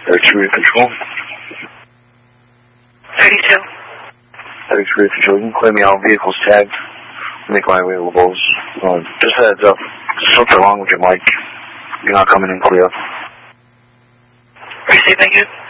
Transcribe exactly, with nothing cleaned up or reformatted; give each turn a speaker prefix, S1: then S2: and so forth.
S1: thirty-two Control.
S2: thirty-two.
S1: thirty-three Control, you can clear me out. Vehicles tagged. Make my way to Lobos. Uh, just a heads up. There's something wrong with your mic. You're not coming in clear.
S2: Receive, thank you.